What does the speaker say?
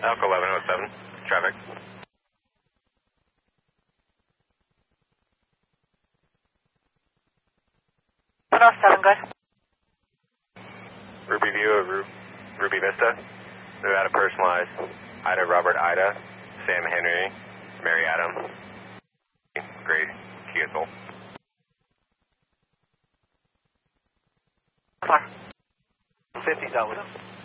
Alpha 1107, traffic. 107, good. Ruby View of Ruby Vista. Nevada personalized. Ida Robert Ida. Sam Henry. Mary Adam. Grace Kiesel. Car. 50's out with him.